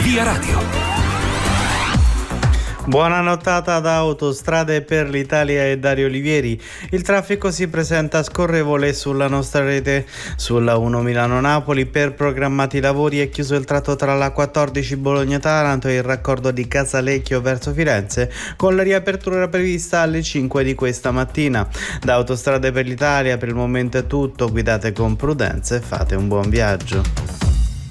Via Radio. Buona nottata da Autostrade per l'Italia e Dario Olivieri. Il traffico si presenta scorrevole sulla nostra rete. Sulla 1 Milano-Napoli per programmati lavori è chiuso il tratto tra la 14 Bologna-Taranto e il raccordo di Casalecchio verso Firenze, con la riapertura prevista alle 5 di questa mattina. Da Autostrade per l'Italia per il momento è tutto, guidate con prudenza e fate un buon viaggio.